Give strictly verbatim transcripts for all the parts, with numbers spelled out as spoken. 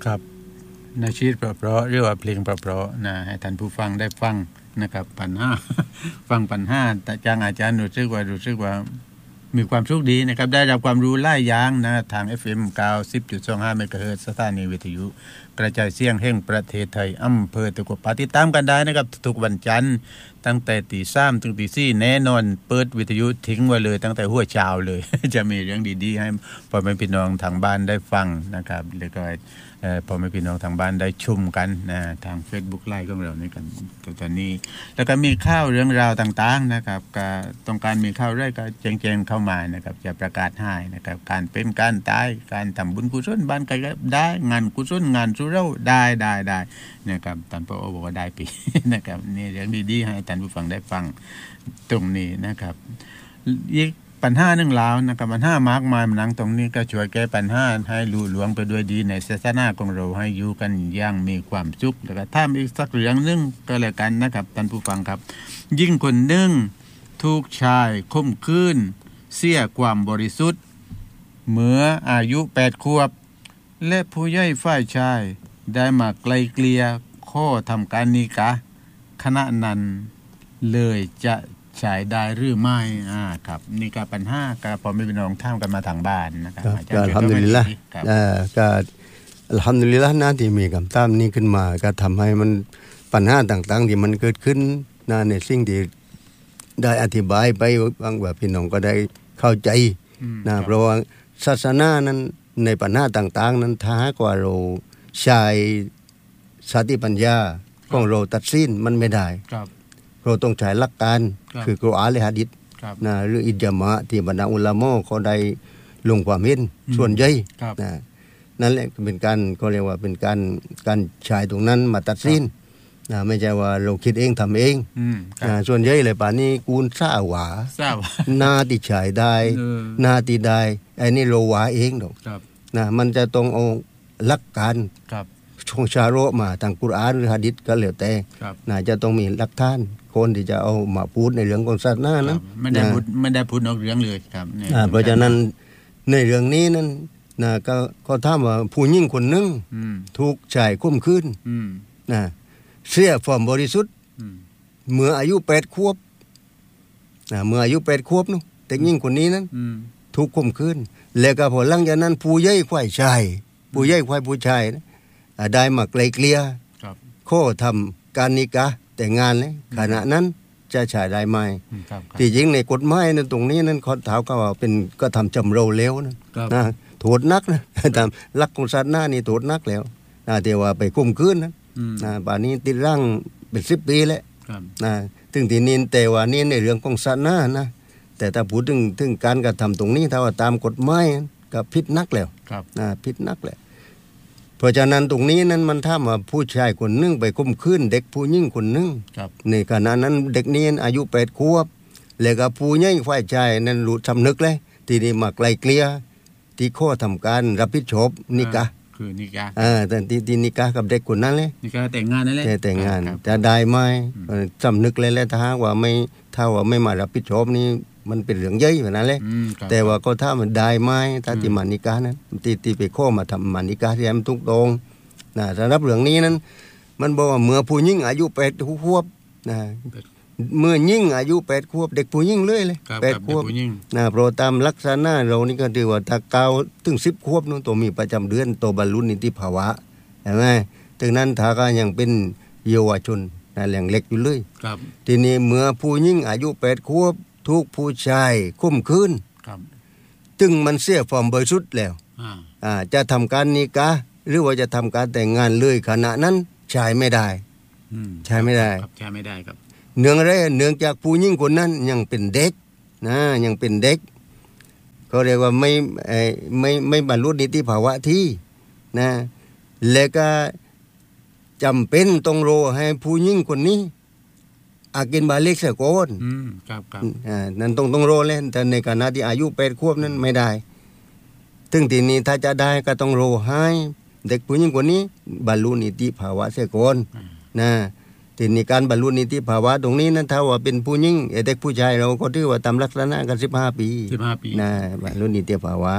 ครับนาชีพเพราะๆเรียกว่าเพลงเพราะๆนะให้ท่านผู้ฟังได้ฟังนะครับปัญหา ฟังปัญหาแต่จางอาจารย์รู้สึกว่ารู้สึกว่ามีความสุขดีนะครับได้รับความรู้หลายอย่างนะทาง เอฟ เอ็ม เก้าสิบจุดสองห้า เมกะเฮิรตซ์ สถานีวิทยุกระจายเสียงแห่งประเทศไทยอำเภอตะกัวป่าติดตามกันได้นะครับทุกวันจันทร์ตั้งแต่ตีสามถึงตีสี่แน่นอนเปิดวิทยุทิ้งไว้เลยตั้งแต่หัวเช้าเลย จะมีเรื่องดีๆให้พ่อแม่พี่น้องทางบ้านได้ฟังนะครับแล้วก็เอ่อพ่อแม่พี่น้องทางบ้านได้ชมกันนะทาง Facebook Live ของเราในกันตอนนี้แล้วก็มีข่าวเรื่องราวต่างๆนะครับก็ต้องการมีข่าวอะไรก็แจ้งๆเข้ามานะครับจะประกาศให้นะครับการเป็นการตายการทำบุญกุศลบ้านใครก็ได้งานกุศลงานสุเหร่าได้ได้ได้นะครับท่านผอบอกว่าได้ปี นะครับนี่เรื่องดีๆให้ท่านผู้ฟังได้ฟังตรงนี้นะครับอีกปัญหาหนึ่งแล้วนะครับปัญหามากมายมันนั่งตรงนี้ก็ช่วยแก้ปัญหาให้ลุล่วงไปด้วยดีในศาสนาของเราให้อยู่กันอย่างมีความสุขแล้วก็ถ้าอีกสักเรื่องนึงก็แล้วกันนะครับท่านผู้ฟังครับยิ่งคนหนึ่งถูกชายข่มขืนเสียความบริสุทธิ์เมื่ออายุแปดขวบและผู้ใหญ่ฝ่ายชายได้มาไกลเกลี่ยข้อทำการนิกะขณะนั้นเลยจะใช้ได้หรือไม่อ่าครับนี่ก็ปัญหาก็พอมีพี่น้องถามกันมาทางบ้านนะครับอาจารย์อัลฮัมดุลิลละห์เอ่อก็อัลฮัมดุลิลละห์นะที่มีคำถามนี้ขึ้นมาก็ทำให้มันปัญหาต่างๆที่มันเกิดขึ้นนะในสิ่งที่ได้อธิบายไปบางว่าพี่น้องก็ได้เข้าใจนะเพราะว่าศาสนานั้นในปัญหาต่างๆนั้นถ้าหากว่าเราใช้สติปัญญาของเราตัดสินมันไม่ได้เราต้องใช้หลักการคือกุรอานและหะดีษนะหรืออิญามะที่บรรดาอุลามะเขาได้ลงความเห็นส่วนใหญ่นะนั่นแหละเป็นการก็เรียกว่าเป็นการการใช้ตรงนั้นมาตัดสินนะไม่ใช่ว่าเราคิดเองทำเองนะส่วนใหญ่เลยป่านนี้กูนซ่าหวาหน้าที่ใช้ได้หน้าที่ได้ไอ้นี่เราหวาเองดอกนะมันจะต้องเอาหลักการชงชาโรมาทางกุรอานหรือหะดีษก็แล้วแต่น่าจะต้องมีหลักฐานคนที่จะเอามาพูดในเรื่องของศาสนานะไม่ได้พูดไม่ได้พูดนอกเรื่องเลยครับเพราะฉะนั้นในเรื่องนี้นั้นนะก็ก็ถามว่าผู้หญิงคนนึงถูกชายข่มขืนนะเสียความบริสุทธิ์เมื่ออายุแปดขวบนะเมื่ออายุแปดขวบเนาะแต่หญิงคนนี้นั้นถูกข่มขืนแล้วก็พอหลังจากนั้นผู้ใหญ่ฝ่ายชายผู้ใหญ่ฝ่ายผู้ชายนะได้มาไกลเกลี่ยข้อทำการนิกะแต่งงานเลยขณะนั้นจะใช้ได้ไหมที่จริงในกฎหมายนั้นตรงนี้นั้นเขาถามก็ว่าเป็นก็ทำจำเราแล้วนะนะโทษนักนะตามหลักของศาสนานี่โทษนักแล้วนะแต่ว่าไปข่มขืนนะนะป่านนี้ติดร่างเป็นสิบปีแล้วนะถึงที่นี่แต่ว่านี่ในเรื่องของศาสนานะแต่ถ้าพูดถึงถึงการกระทำตรงนี้ถ้าว่าตามกฎหมายก็ผิดนักแล้วนะผิดนักแล้วเพราะฉะนั้นตรงนี้นั้นมันถ้ามาผู้ชายคนนึงไปข่มขืนเด็กผู้หญิงคนนึงในขณะนั้นเด็กนี้อายุแปดขวบแล้วก็ผู้ใหญ่ฝ่ายชายนั้นรู้สำนึกเลยทีนี้มาไกลเกลี่ยที่ข้อทำการรับผิดชอบนิกะคือนิกะอ่าแต่ที่ที่นิกะกับเด็กคนนั้นเลยนิกะแต่งงานนั่นแหละแต่งงานจะได้ไหมสำนึกเลยแล้วถ้าว่าไม่ถ้าว่าไม่มารับผิดชอบนี่มันเป็นเรื่องใหญ่แบบนั้นแหละแต่ว่าก็ถ้ามันได้ไหมถ้าที่มานิกะนั้นที่ที่ไปข้อมาทำมานิกะที่มันถูกต้องนะสำหรับเรื่องนี้นั้นมันบอกว่าเมื่อผู้หญิงอายุแปดขวบนะเมื่อหญิงอายุแปดขวบเด็กผู้หญิงเลยเลยแปดขวบนะเพราะตามลักษณะเรานี่ก็ถือว่าถ้าเก้าถึงสิบขวบนู้นตัวมีประจำเดือนตัวบรรลุนิติภาวะเห็นไหมถึงนั้นถ้าก็ยังเป็นเยาวชนนะแหล่งเล็กอยู่เลยทีนี้เมื่อผู้หญิงอายุแปดขวบถูกผู้ชายข่มขืนถึงมันเสียความบริสุทธิ์แล้วอ่าจะทำการนิกะหรือว่าจะทำการแต่งงานเลยขณะนั้นใช้ไม่ได้ใช้ไม่ได้ใช้ไม่ได้ครับเนื่องอะไรเนื่องจากผู้หญิงคนนั้นยังเป็นเด็กนะยังเป็นเด็กเขาเรียกว่าไม่ไม่ไม่บรรลุนิติภาวะที่นะและก็จำเป็นต้องรอให้ผู้หญิงคนนี้อากินบาเล็กเสียก่อนครับครับอ่านั่นต้องต้องรอเลยแต่ในขณะที่อายุแปดขวบนั้นไม่ได้ถึงทีนี้ถ้าจะได้ก็ต้องรอให้เด็กผู้หญิงคนนี้บรรลุนิติภาวะเสียก่อนนะทีนี้การบรรลุนิติภาวะตรงนี้นั้นถ้าว่าเป็นผู้หญิงเด็กผู้ชายเราก็ถือว่าตามลักษณะกันสิบห้าปีสิบห้าปีนะบรรลุนิติภาวะ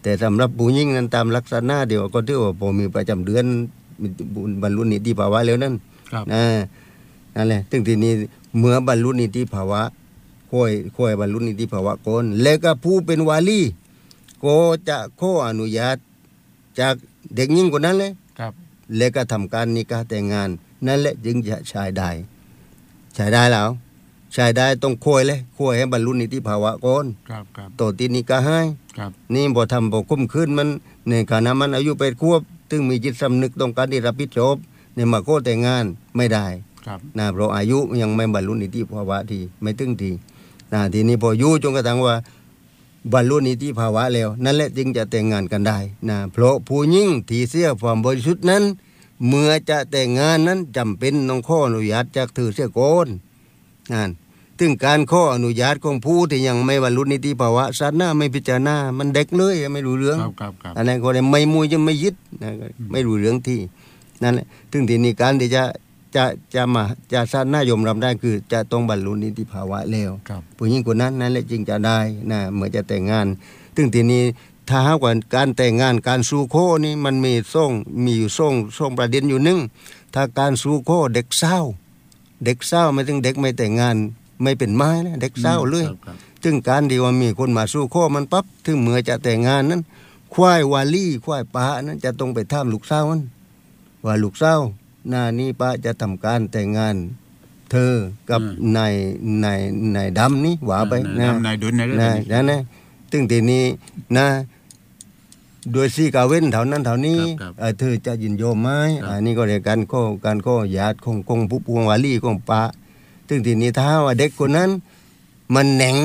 แต่สำหรับผู้หญิงนั้นตามลักษณะเดียวก็ถือว่าพอมีประจำเดือนบรรลุนิติภาวะแล้วนั่นนะนั่นแหละถึงทีนี้เมื่อบรรลุนิติภาวะค่อยค่อยบรรลุนิติภาวะก่อนแล้วก็ผู้เป็นวาลีก็จะขออนุญาตจากเด็กหญิงคนนั้นเลยครับแล้วก็ทำการนิกาแต่งงานนั่นแหละจึงจะใช้ได้ใช้ได้แล้วใช้ได้ต้องค่อยเลยค่อยให้บรรลุนิติภาวะก่อนครับครับต่อที่นิกาให้ครับนี่บ่ทำบ่คุ้มคืนมันในขณะมันอายุแปดขวบซึ่งมีจิตสำนึกต้องการที่รับผิดชอบในมาขอแต่งงานไม่ได้ครับนะเพราะอายุยังไม่บรรลุนิติภาวะทีไม่ถึงทีนะทีนี้พออยู่จนกระทั่งว่าบรรลุนิติภาวะแล้วนั่นแหละจึงจะแต่งงานกันได้นะเพราะผู้หญิงที่เสียความบริสุทธิ์นั้นเมื่อจะแต่งงานนั้นจำเป็นต้องขออนุญาตจากถือเสียก่อนนั่นถึงการขออนุญาตของผู้ที่ยังไม่บรรลุนิติภาวะศาสนาไม่พิจารณามันเด็กเลยไม่รู้เรื่องอันนั้นก็เลยไม่มุยจะไม่ยึดนะไม่รู้เรื่องที่นั่นแหละถึงทีนี้การที่จะจะจะมาจะศาสนายอมรับได้คือจะต้องบรรลุนิติภาวะแล้วผู้หญิงคนนั้นนั่นแหละจึงจะได้นะเมื่อจะแต่งงานถึงทีนี้ถ้าหากว่าการแต่งงานการสู่โคนี่มันมีส่งมีอยู่ส่งส่งประเด็นอยู่หนึ่งถ้าการสู่โคเด็กเศร้าเด็กเศร้าไม่ถึงเด็กไม่แต่งงานไม่เป็นไม้นะเด็กเศร้าเลยถึงการที่ว่ามีคนมาสู่โคมันปั๊บถึงเมื่อจะแต่งงานนั้นควายวาลี่ควายป้านั้นจะต้องไปถามลูกสาวนั้นว่าลูกสาวหน้านี้ป้าจะทำการแต่งงานเธอกับนายนายนายดำนี่หว่าไปนะนายดุลนะนะนะถึงทีนี้นะโดยซีกาเว้นแถวนั้นแถวนี้เธอจะยินยอมไหมอันนี้ก็เรียกกันข้อการข้อญาติของของผู้ปวงวาลีของป้าถึงทีนี้ถ้าว่าเด็กคนนั้นมันแหน่ง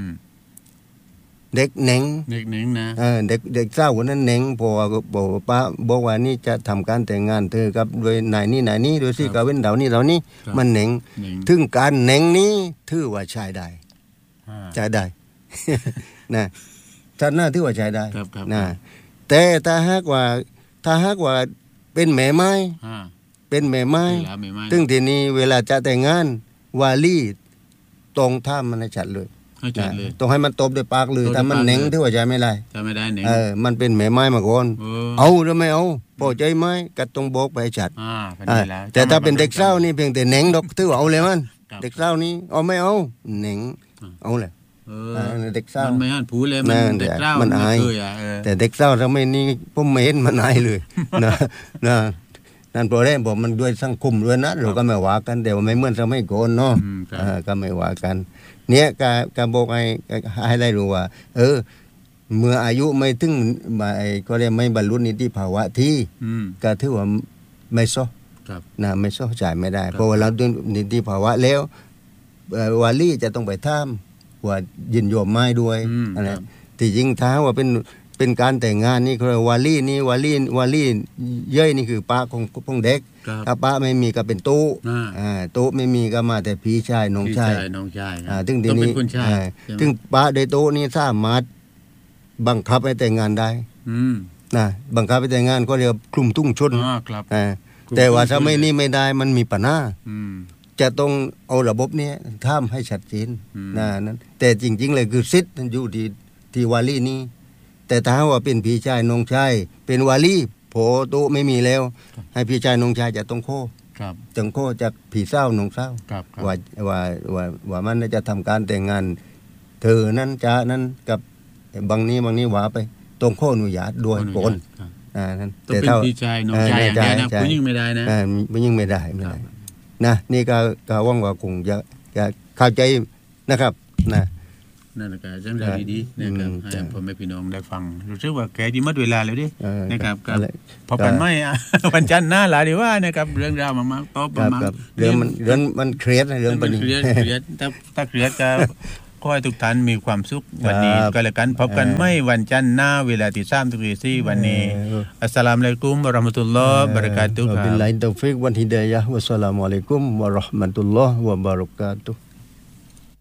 เด็กแหน่งเด็กแหน่งนะเออเด็กเด็กเศร้าคนนั้นแหน่งพอบอกป้าบอกว่านี่จะทำการแต่งงานเธอกับโดยนายนี่นายนี่โดยซีกาเว้นแถวนี้แถวนี้มันแหน่งถึงการแหน่งนี้ถือว่าใช้ได้ใช้ได้นะท่านน่าถือว่าใช้ได้นะแต่ถ้าหากว่าถ้าหากว่าเป็นแม่ไม้เป็นแม่ไม้ถึงทีนี้เวลาจะแต่งงานวาลีตรงท่ามันให้ชัดเลยต้องให้มันตบด้วยปากเลยแต่มันเน่งที่ว่าใจไม่ได้จะไม่ได้เน่งเออมันเป็นแม่ไม้มาก่อนเอาหรือไม่เอาพอใจไหมก็ต้องบอกไปชัดแต่ถ้าเป็นเด็กเศร้านี่เพียงแต่เน่งดอกถือว่าเอาเลยมันเด็กเศร้านี่เอาไม่เอาเน่งเอาเลยเด็กเศร้ามันไม่หันผูเลยมันเด็กเศร้ามันอายแต่เด็กเศร้าทำไมนี่ผมไม่เห็นมันอายเลยนะนะนั่นเพราะอะไรบอกมันด้วยสังคมด้วยนะเราก็ไม่ว่ากันแต่ว่าไม่เหมือนสมัยก่อนเนาะก็ไม่ว่ากันเนี้ยการการบอกให้ให้ได้รู้ว่าเออเมื่ออายุไม่ถึงก็เรียกไม่บรรลุนิติภาวะที่ก็ถือว่าไม่ซ้อนะไม่ซ้อจ่ายไม่ได้เพราะว่าเราถึงนิติภาวะแล้ววาลีจะต้องไปท่ามว่ายินยอมไม่ด้วยอะไรที่จริงท้าว่าเป็นเป็นการแต่งงานนี่คือวาลีนี่วาลีวาลีเย้ยนี่คือป้าของพงเด็กถ้าป้าไม่มีก็เป็นโต๊ะอ่าโต๊ะไม่มีก็มาแต่พี่ชายน้องชายน้องชายอ่าถึงทีนี้ถึงป้าโดยโต๊ะนี่สามารถบังคับให้แต่งงานได้นะบังคับให้แต่งงานก็เรียกคลุมทุ่งชนอ่าแต่ว่าถ้าไม่นี่ไม่ได้มันมีปัญหาจะต้องเอาระบบนี้ทำให้ชัดเจนนะนั้นแต่จริงๆเลยคือสิทธิ์อยู่ที่ที่วาลีนี้แต่ถ้าว่าเป็นพี่ชายน้องชายเป็นวาลีโผโตไม่มีแล้วให้พี่ชายน้องชายจะต้องโคจังโคจากพี่เศร้าน้องเศร้าว่าว่าว่าว่ามันจะทำการแต่งงานเธอนั้นจ้านั้นกับบางนี้บางนี้ว่าไปต้องโคอนุญาตด้วยผลอ่านั้นแต่ถ้าพี่ชายน้องชายอย่างนี้นะผู้หญิงไม่ได้นะผู้หญิงไม่ได้ไม่ได้นะนี่ก็ก็หวังว่าคงจะจะเข้าใจนะครับนะนั่นแหละก็จังได้ดีๆนะครับให้พ่อแม่พี่น้องได้ฟังรู้สึกว่าแกที่หมดเวลาแล้วดินะครับก็พบกันใหม่วันจันทร์หน้าหลายดีว่านะครับเรื่องราวมากๆตอบมาเรื่องมันเรื่องมันเครียดเรื่องปนี้เครียดเครียดถ้าถ้าเครียดก็ขอให้ทุกท่านมีความสุขวันนี้ก็แล้วกันพบกันใหม่วันจันทร์หน้าเวลาที่ สามนาฬิกา วันนี้อัสสลามุอะลัยกุมวะเราะห์มะตุลลอฮ์วะบะเราะกาตุฮ์บิลลาฮิตตอฟิกวัลฮิดายะฮ์วัสสลามุอะลัยกุมวะเราะห์มะตุลลอฮ์วะบะเราะกาตุฮ์